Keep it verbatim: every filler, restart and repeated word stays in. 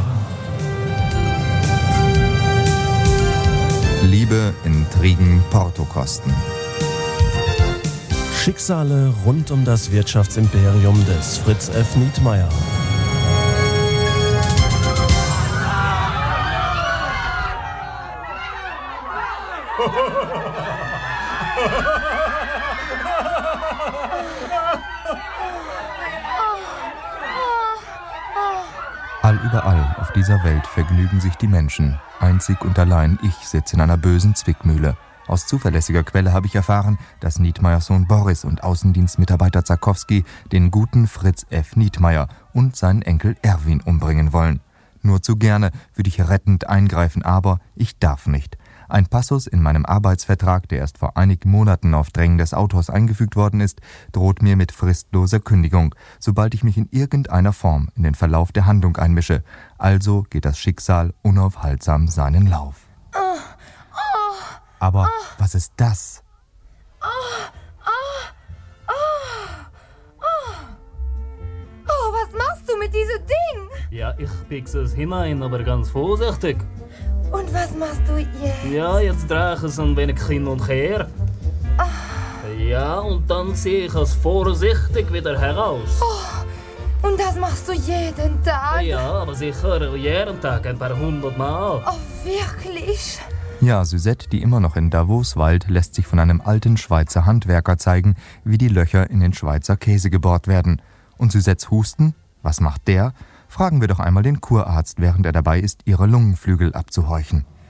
Liebe, Intrigen, Portokosten. Schicksale rund um das Wirtschaftsimperium des Fritz F. Nietmeyer. Allüberall auf dieser Welt vergnügen sich die Menschen. Einzig und allein ich sitze in einer bösen Zwickmühle. Aus zuverlässiger Quelle habe ich erfahren, dass Nietmeyers Sohn Boris und Außendienstmitarbeiter Zarkowski den guten Fritz F. Nietmeyer und seinen Enkel Erwin umbringen wollen. Nur zu gerne würde ich rettend eingreifen, aber ich darf nicht. Ein Passus in meinem Arbeitsvertrag, der erst vor einigen Monaten auf Drängen des Autors eingefügt worden ist, droht mir mit fristloser Kündigung, sobald ich mich in irgendeiner Form in den Verlauf der Handlung einmische. Also geht das Schicksal unaufhaltsam seinen Lauf. Oh, oh, Aber oh, was ist das? Oh, oh, oh, oh. Oh, was machst du mit diesem Ding? Ja, ich pickse es hinein, aber ganz vorsichtig. Und was machst du jetzt? Ja, jetzt drehe ich es ein wenig hin und her. Oh. Ja, und dann ziehe ich es vorsichtig wieder heraus. Oh, und das machst du jeden Tag? Ja, aber sicher jeden Tag ein paar hundert Mal. Oh, wirklich? Ja, Suzette, die immer noch in Davos weilt, lässt sich von einem alten Schweizer Handwerker zeigen, wie die Löcher in den Schweizer Käse gebohrt werden. Und Suzettes Husten? Was macht der? Fragen wir doch einmal den Kurarzt, während er dabei ist, ihre Lungenflügel abzuhorchen.